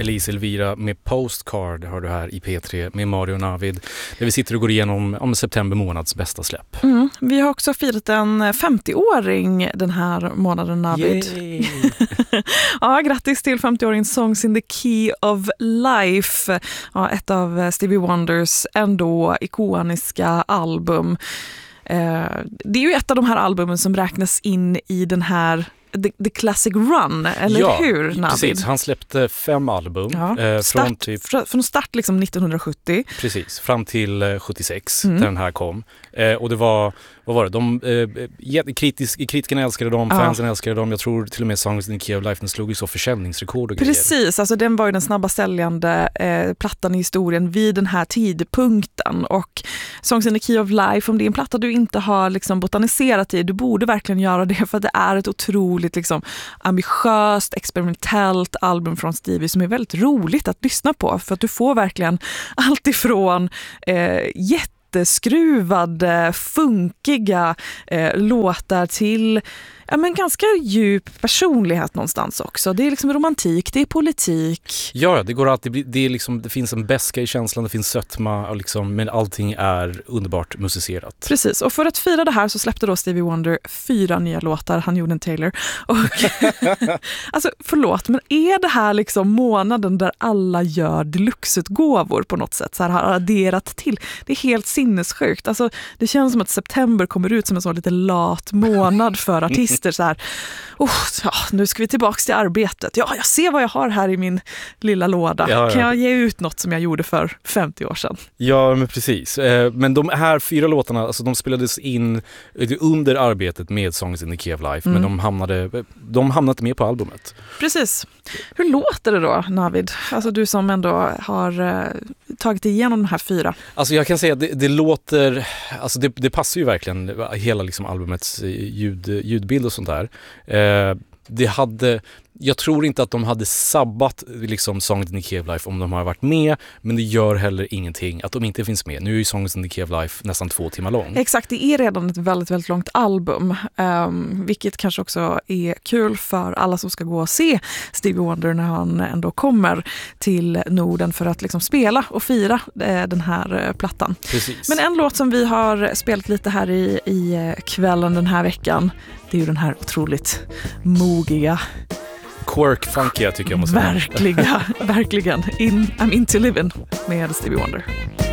Elise Elvira med Postcard har du här i P3 med Mario och Navid. Där vi sitter och går igenom om september månads bästa släpp. Vi har också firat en 50-åring den här månaden, Navid. Ja, grattis till 50-åringen Songs in the Key of Life. Ja, ett av Stevie Wonders ändå ikoniska album. Det är ju ett av de här albumen som räknas in i den här The Classic Run, eller hur, Navid? Precis. Han släppte 5 album. Från start liksom 1970. Precis, fram till 76 där den här kom. Och det var, vad var det? Kritikerna älskade dem, fansen älskade dem. Jag tror till och med Songs in the Key of Life, den slog ju så försäljningsrekord och grejer. Precis, alltså den var ju den snabbast säljande plattan i historien vid den här tidpunkten. Och Songs in the Key of Life, om det är en platta du inte har liksom botaniserat i, du borde verkligen göra det, för att det är ett otroligt liksom ambitiöst, experimentellt album från Stevie som är väldigt roligt att lyssna på, för att du får verkligen allt ifrån jätteskruvade, funkiga låtar till men ganska djup personlighet någonstans också. Det är liksom romantik, det är politik. Ja, det går alltid, det är liksom, det finns en beska i känslan, det finns sötma och liksom, men allting är underbart musicerat. Precis, och för att fira det här så släppte då Stevie Wonder 4 nya låtar, han gjorde en Taylor. Och alltså förlåt, men är det här liksom månaden där alla gör deluxe-utgåvor på något sätt, så här har adderat till? Det är helt sinnessjukt. Alltså det känns som att september kommer ut som en sån lite lat månad för artister. Så här, nu ska vi tillbaka till arbetet. Ja, jag ser vad jag har här i min lilla låda. Ja. Kan jag ge ut något som jag gjorde för 50 år sedan? Ja, men precis. Men de här 4 låtarna, alltså de spelades in under arbetet med Songs in the Key of Life, men de hamnade med på albumet. Precis. Hur låter det då, Navid? Alltså du som ändå har tagit igenom de här 4. Alltså jag kan säga att det låter, alltså det passar ju verkligen hela liksom albumets ljudbild och sånt där. Jag tror inte att de hade sabbat liksom Songs in the Key of Life om de har varit med, men det gör heller ingenting att de inte finns med. Nu är ju Songs in the Key of Life nästan 2 timmar lång. Exakt, det är redan ett väldigt, väldigt långt album, vilket kanske också är kul för alla som ska gå och se Stevie Wonder när han ändå kommer till Norden för att liksom spela och fira den här plattan. Precis. Men en låt som vi har spelat lite här i kvällen den här veckan, det är ju den här otroligt mogiga quirk-funkiga tycker jag måste säga. Verkligen. I'm into living med Stevie Wonder.